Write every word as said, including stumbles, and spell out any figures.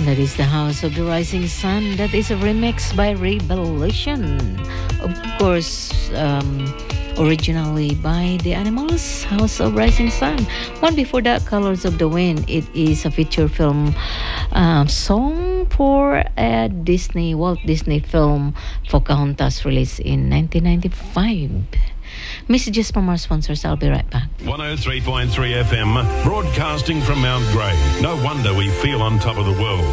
that is The House of the Rising Sun. That is a remix by Revelation. Of course, um, originally by The Animals, House of Rising Sun. One before that, Colors of the Wind. It is a feature film um, song for a Disney, Walt Disney film, Pocahontas, released in nineteen ninety-five. Messages from our sponsors. I'll be right back. one oh three point three F M, broadcasting from Mount Grey. No wonder we feel on top of the world.